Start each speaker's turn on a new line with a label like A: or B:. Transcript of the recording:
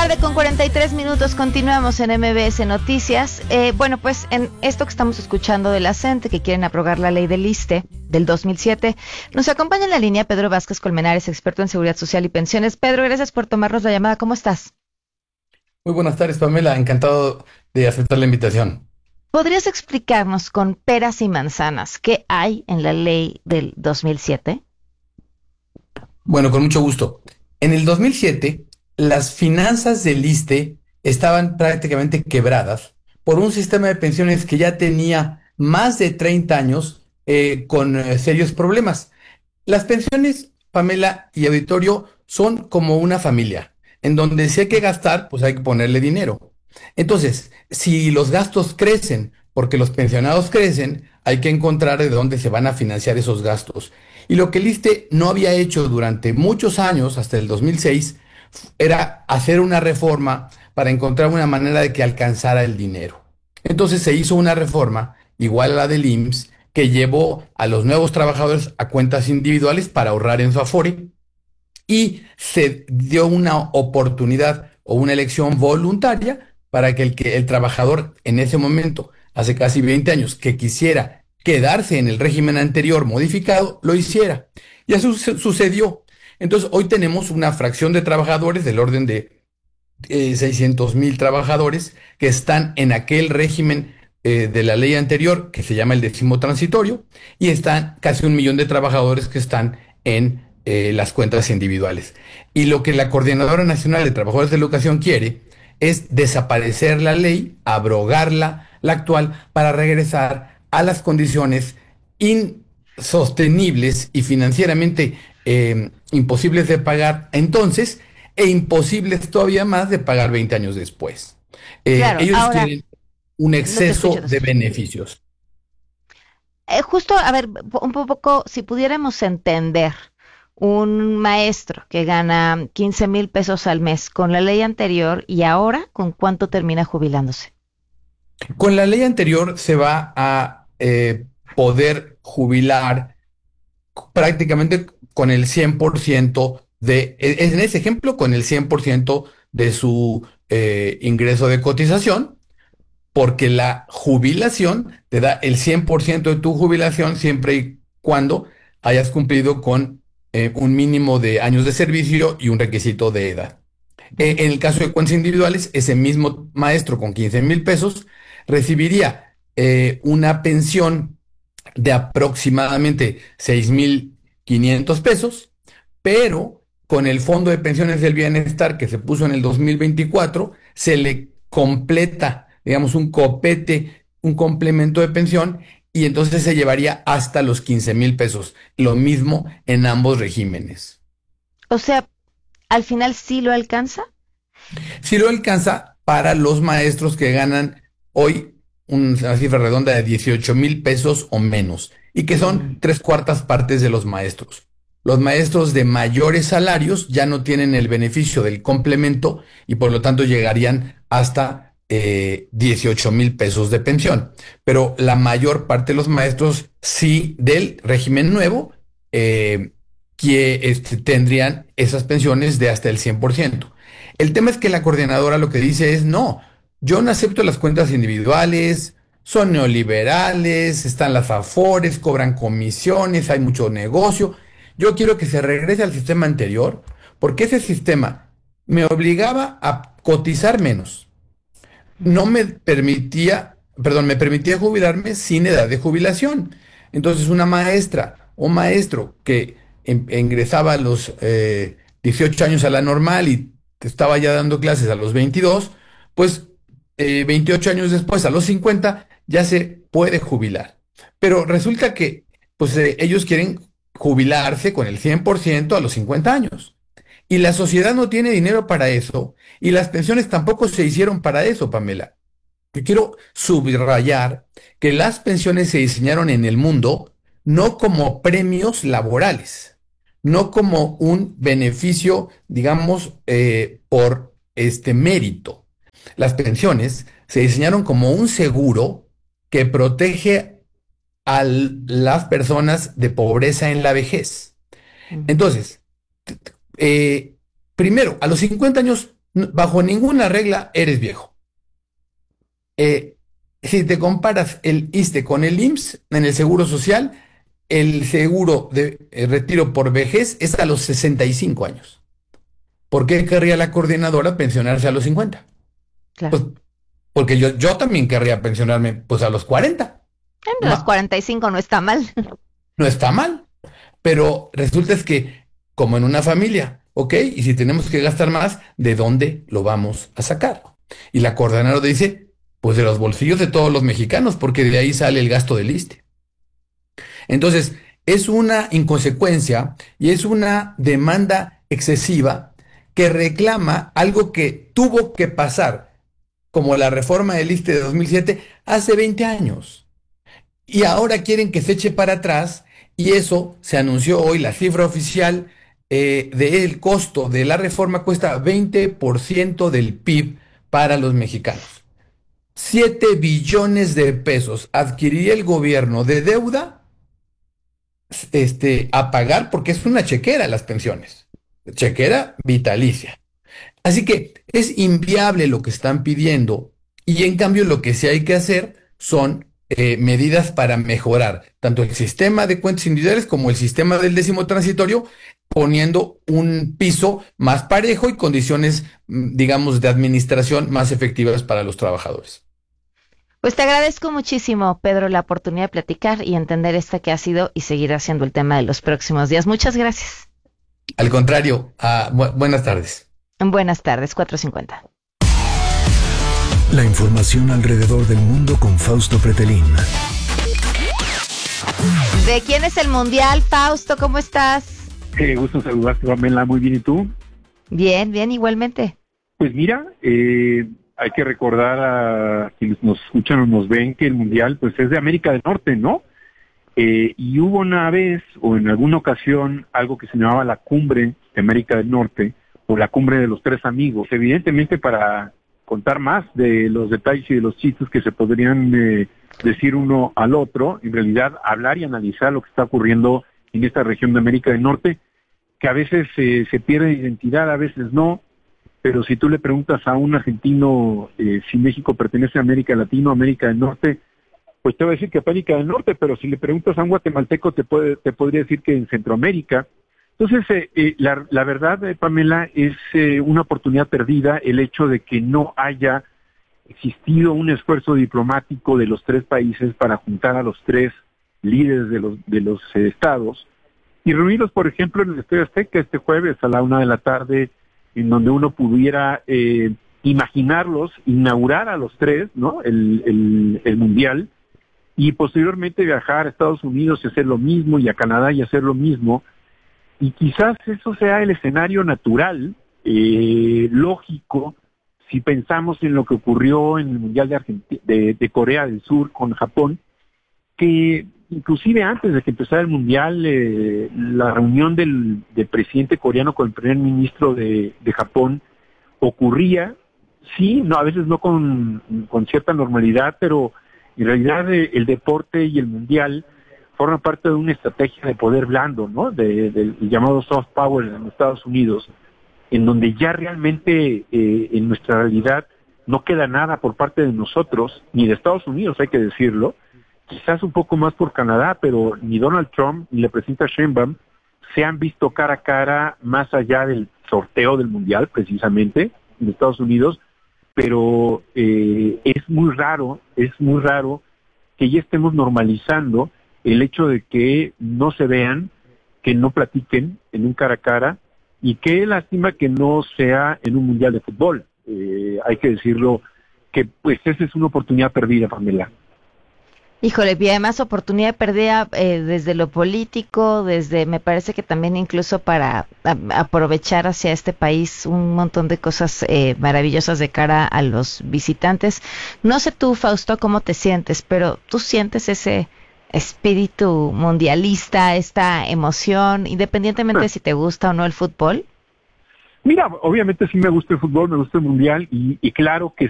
A: 9:43 continuamos en MBS Noticias. Bueno, pues en esto que estamos escuchando de la CENTE, que quieren abrogar la ley del ISSSTE del 2007, nos acompaña en la línea Pedro Vázquez Colmenares, experto en seguridad social y pensiones. Pedro, gracias por tomarnos la llamada. ¿Cómo estás?
B: Muy buenas tardes, Pamela. Encantado de aceptar la invitación.
A: ¿Podrías explicarnos con peras y manzanas qué hay en la ley del 2007?
B: Bueno, con mucho gusto. En el 2007, las finanzas del ISSSTE estaban prácticamente quebradas por un sistema de pensiones que ya tenía más de 30 años con serios problemas. Las pensiones, Pamela y auditorio, son como una familia, en donde si hay que gastar, pues hay que ponerle dinero. Entonces, si los gastos crecen porque los pensionados crecen, hay que encontrar de dónde se van a financiar esos gastos. Y lo que el ISSSTE no había hecho durante muchos años, hasta el 2006, era hacer una reforma para encontrar una manera de que alcanzara el dinero. Entonces se hizo una reforma igual a la del IMSS que llevó a los nuevos trabajadores a cuentas individuales para ahorrar en su Afore y se dio una oportunidad o una elección voluntaria para que el trabajador en ese momento, hace casi 20 años, que quisiera quedarse en el régimen anterior modificado, lo hiciera. Y eso sucedió. Entonces, hoy tenemos una fracción de trabajadores del orden de 600,000 trabajadores que están en aquel régimen de la ley anterior, que se llama el 10º transitorio, y están casi 1 millón de trabajadores que están en las cuentas individuales. Y lo que la Coordinadora Nacional de Trabajadores de la Educación quiere es desaparecer la ley, abrogarla, la actual, para regresar a las condiciones insostenibles y financieramente imposibles de pagar entonces e imposibles todavía más de pagar 20 años después.
A: Claro,
B: Ellos
A: ahora
B: quieren un
A: no te escucho.
B: exceso de beneficios.
A: Justo, a ver, un poco, si pudiéramos entender un maestro que gana 15,000 pesos al mes con la ley anterior y ahora, ¿con cuánto termina jubilándose?
B: Con la ley anterior se va a poder jubilar prácticamente con el 100% en ese ejemplo, con el 100% de su ingreso de cotización, porque la jubilación te da el 100% de tu jubilación siempre y cuando hayas cumplido con un mínimo de años de servicio y un requisito de edad. En el caso de cuentas individuales, ese mismo maestro con 15,000 pesos recibiría una pensión de aproximadamente 6,500 pesos, pero con el Fondo de Pensiones del Bienestar que se puso en el 2024, se le completa, digamos, un copete, un complemento de pensión, y entonces se llevaría hasta los 15,000 pesos. Lo mismo en ambos regímenes.
A: O sea, al final sí lo alcanza.
B: Si lo alcanza para los maestros que ganan hoy una cifra redonda de 18,000 pesos o menos, y que son 3/4 partes de los maestros. Los maestros de mayores salarios ya no tienen el beneficio del complemento y por lo tanto llegarían hasta 18,000 pesos de pensión. Pero la mayor parte de los maestros sí del régimen nuevo que tendrían esas pensiones de hasta el 100%. El tema es que la coordinadora lo que dice es, no, yo no acepto las cuentas individuales, son neoliberales, están las afores, cobran comisiones, hay mucho negocio. Yo quiero que se regrese al sistema anterior, porque ese sistema me obligaba a cotizar menos. No me permitía, perdón, me permitía jubilarme sin edad de jubilación. Entonces, una maestra o maestro que ingresaba a los 18 años a la normal y estaba ya dando clases a los 22, pues 28 años después, a los 50, ya se puede jubilar. Pero resulta que pues, ellos quieren jubilarse con el 100% a los 50 años. Y la sociedad no tiene dinero para eso, y las pensiones tampoco se hicieron para eso, Pamela. Yo quiero subrayar que las pensiones se diseñaron en el mundo no como premios laborales, no como un beneficio, digamos, por este mérito. Las pensiones se diseñaron como un seguro que protege a las personas de pobreza en la vejez.
A: Ujú.
B: Entonces, primero, a los 50 años Bajo ninguna regla eres viejo. Si te comparas el ISSSTE con el IMSS, en el Seguro Social, el seguro de retiro por vejez es a los 65 años. ¿Por qué querría la coordinadora pensionarse a los 50?
A: Claro.
B: Pues porque yo también querría pensionarme pues a los 40.
A: En los 45 no está mal.
B: No está mal, pero resulta es que como en una familia, ¿ok? Y si tenemos que gastar más, ¿de dónde lo vamos a sacar? Y la coordinadora dice, pues de los bolsillos de todos los mexicanos, porque de ahí sale el gasto del ISSSTE. Entonces, es una inconsecuencia y es una demanda excesiva que reclama algo que tuvo que pasar, como la reforma del ISSSTE de 2007, hace 20 años. Y ahora quieren que se eche para atrás y eso se anunció hoy, la cifra oficial del costo de la reforma cuesta 20% del PIB para los mexicanos. 7 billones de pesos adquiriría el gobierno de deuda a pagar porque es una chequera las pensiones, chequera vitalicia. Así que es inviable lo que están pidiendo y en cambio lo que sí hay que hacer son medidas para mejorar tanto el sistema de cuentas individuales como el sistema del décimo transitorio, poniendo un piso más parejo y condiciones, digamos, de administración más efectivas para los trabajadores.
A: Pues te agradezco muchísimo, Pedro, la oportunidad de platicar y entender esta que ha sido y seguirá siendo el tema de los próximos días. Muchas gracias.
B: Al contrario, buenas tardes.
A: Buenas tardes, 4:50.
C: La información alrededor del mundo con Fausto Pretelín.
A: ¿De quién es el Mundial, Fausto? ¿Cómo estás?
D: Gusto saludarte, Pamela. Muy bien, ¿y tú?
A: Bien, bien, igualmente.
D: Pues mira, hay que recordar a quienes nos escuchan o nos ven que el Mundial pues es de América del Norte, ¿no? Y hubo una vez, o en alguna ocasión, algo que se llamaba la Cumbre de América del Norte, o la Cumbre de los Tres Amigos. Evidentemente, para contar más de los detalles y de los chistes que se podrían decir uno al otro, en realidad hablar y analizar lo que está ocurriendo en esta región de América del Norte, que a veces se pierde identidad, a veces no, pero si tú le preguntas a un argentino si México pertenece a América Latina o América del Norte, pues te va a decir que América del Norte, pero si le preguntas a un guatemalteco te podría decir que en Centroamérica. Entonces, la verdad, Pamela, es una oportunidad perdida el hecho de que no haya existido un esfuerzo diplomático de los tres países para juntar a los tres líderes de los estados y reunirlos, por ejemplo, en el Estadio Azteca este jueves a la 1:00 p.m, en donde uno pudiera imaginarlos, inaugurar a los tres, ¿no? El Mundial, y posteriormente viajar a Estados Unidos y hacer lo mismo, y a Canadá y hacer lo mismo, y quizás eso sea el escenario natural, lógico, si pensamos en lo que ocurrió en el Mundial de Corea del Sur con Japón, que inclusive antes de que empezara el Mundial, la reunión del presidente coreano con el primer ministro de Japón ocurría, sí, no, a veces no con cierta normalidad, pero en realidad el deporte y el Mundial forman parte de una estrategia de poder blando, ¿no? Del llamado soft power en Estados Unidos, en donde ya realmente en nuestra realidad no queda nada por parte de nosotros, ni de Estados Unidos, hay que decirlo, quizás un poco más por Canadá, pero ni Donald Trump ni la presidenta Sheinbaum se han visto cara a cara más allá del sorteo del Mundial, precisamente, en Estados Unidos, pero es muy raro que ya estemos normalizando el hecho de que no se vean, que no platiquen en un cara a cara, y qué lástima que no sea en un Mundial de fútbol. Hay que decirlo, que pues esa es una oportunidad perdida, Pamela.
A: Híjole, y además oportunidad perdida desde lo político, me parece que también incluso para aprovechar hacia este país un montón de cosas maravillosas de cara a los visitantes. No sé tú, Fausto, cómo te sientes, pero ¿tú sientes ese espíritu mundialista, esta emoción, independientemente de si te gusta o no el fútbol?
D: Mira, obviamente sí me gusta el fútbol, me gusta el Mundial, y claro que